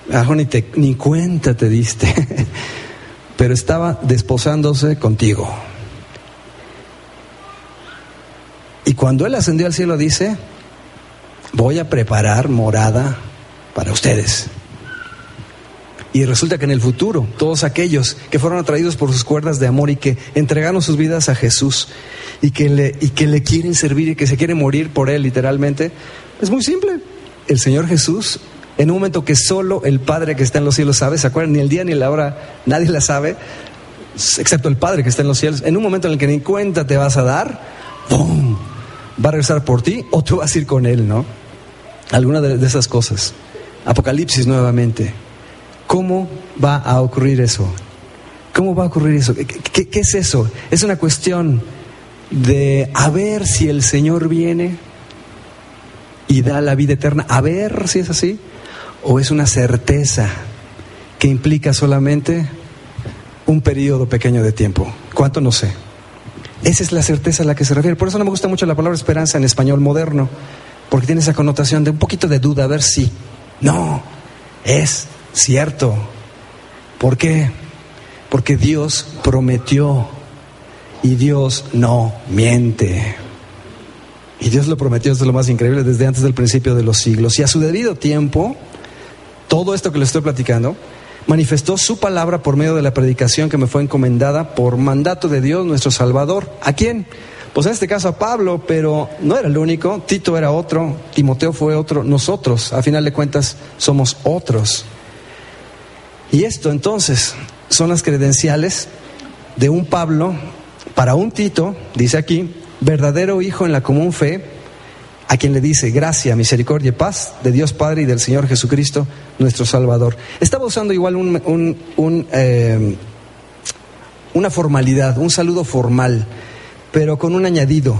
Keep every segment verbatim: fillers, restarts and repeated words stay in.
A lo mejor ni, te, ni cuenta te diste, pero estaba desposándose contigo. Y cuando Él ascendió al cielo dice: voy a preparar morada para ustedes. Y resulta que en el futuro, todos aquellos que fueron atraídos por sus cuerdas de amor y que entregaron sus vidas a Jesús y que le, y que le quieren servir y que se quieren morir por Él literalmente, es muy simple. El Señor Jesús, en un momento que solo el Padre que está en los cielos sabe, ¿se acuerdan? Ni el día ni la hora, nadie la sabe, excepto el Padre que está en los cielos. En un momento en el que ni cuenta te vas a dar, ¡pum!, va a regresar por ti o tú vas a ir con Él, ¿no? Alguna de, de esas cosas. Apocalipsis nuevamente. ¿Cómo va a ocurrir eso? ¿Cómo va a ocurrir eso? ¿Qué, qué, qué es eso? Es una cuestión de a ver si el Señor viene y da la vida eterna, a ver si es así, o es una certeza que implica solamente un periodo pequeño de tiempo. ¿Cuánto? No sé. Esa es la certeza a la que se refiere. Por eso no me gusta mucho la palabra esperanza en español moderno, porque tiene esa connotación de un poquito de duda, a ver si. No, es cierto. ¿Por qué? Porque Dios prometió y Dios no miente. Y Dios lo prometió, esto es lo más increíble, desde antes del principio de los siglos. Y a su debido tiempo, todo esto que les estoy platicando, manifestó su palabra por medio de la predicación que me fue encomendada por mandato de Dios nuestro Salvador. ¿A quién? Pues en este caso a Pablo, pero no era el único. Tito era otro, Timoteo fue otro, nosotros, a final de cuentas, somos otros. Y esto entonces son las credenciales de un Pablo para un Tito, dice aquí, verdadero hijo en la común fe, a quien le dice gracia, misericordia y paz de Dios Padre y del Señor Jesucristo, nuestro Salvador. Estaba usando igual un, un, un, eh, una formalidad, un saludo formal, pero con un añadido.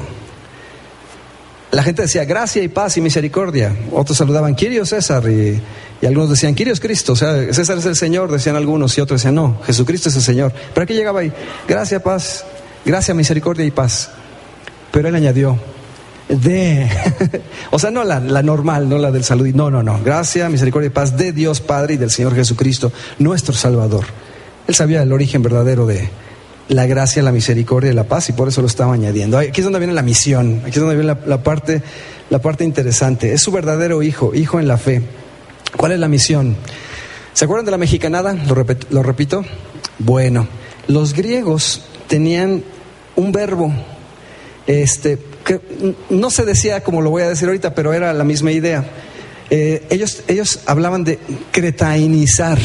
La gente decía gracia y paz y misericordia. Otros saludaban Kyrios César y, y algunos decían Kyrios Cristo. O sea, César es el Señor, decían algunos, y otros decían no, Jesucristo es el Señor. ¿Pero qué llegaba ahí? Gracia, paz, gracia, misericordia y paz. Pero él añadió de, o sea, no la, la normal, no la del salud, no, no, no, gracia, misericordia y paz de Dios Padre y del Señor Jesucristo, nuestro Salvador. Él sabía el origen verdadero de la gracia, la misericordia y la paz, y por eso lo estaba añadiendo. Aquí es donde viene la misión, aquí es donde viene la, la parte, la parte interesante. Es su verdadero hijo, hijo en la fe. ¿Cuál es la misión? ¿Se acuerdan de la mexicanada? Lo, repet, lo repito. Bueno, los griegos tenían un verbo, este, que no se decía como lo voy a decir ahorita, pero era la misma idea. Eh, ellos, ellos hablaban de cretainizar.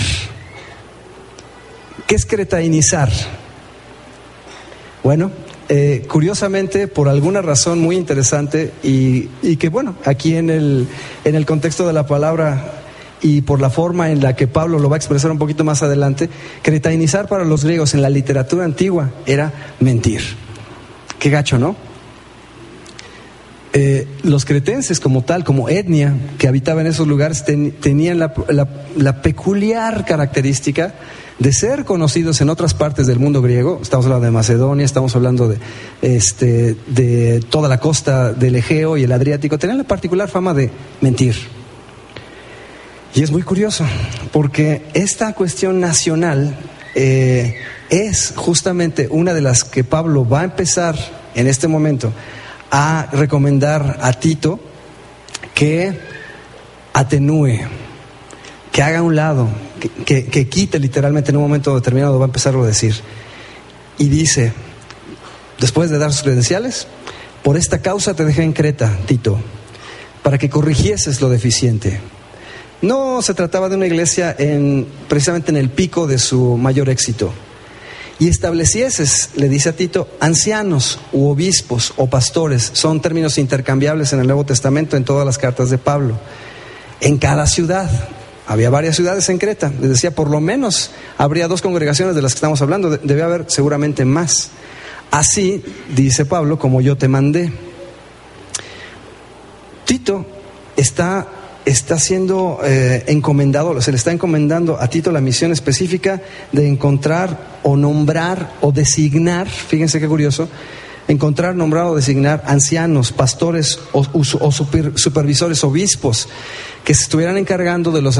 ¿Qué es cretainizar? Bueno, eh, curiosamente, por alguna razón muy interesante y, y que bueno, aquí en el, en el contexto de la palabra y por la forma en la que Pablo lo va a expresar un poquito más adelante, cretainizar para los griegos en la literatura antigua era mentir. Qué gacho, ¿no? Eh, los cretenses como tal, como etnia que habitaba en esos lugares, ten, tenían la, la, la peculiar característica de ser conocidos en otras partes del mundo griego. Estamos hablando de Macedonia, estamos hablando de, este, de toda la costa del Egeo y el Adriático. Tenían la particular fama de mentir. Y es muy curioso, porque esta cuestión nacional eh, es justamente una de las que Pablo va a empezar en este momento a recomendar a Tito que atenúe, que haga a un lado, que, que, que quite literalmente en un momento determinado, va a empezarlo a decir. Y dice, después de dar sus credenciales, por esta causa te dejé en Creta, Tito, para que corrigieses lo deficiente. No se trataba de una iglesia en, precisamente en el pico de su mayor éxito. Y establecieses, le dice a Tito, ancianos u obispos o pastores, son términos intercambiables en el Nuevo Testamento, en todas las cartas de Pablo, en cada ciudad. Había varias ciudades en Creta, les decía, por lo menos habría dos congregaciones de las que estamos hablando, debe haber seguramente más. Así, dice Pablo, como yo te mandé. Tito está... está siendo eh, encomendado, se le está encomendando a Tito la misión específica de encontrar o nombrar o designar, fíjense qué curioso, encontrar, nombrar o designar ancianos, pastores o, o, o super, supervisores, obispos, que se estuvieran encargando de los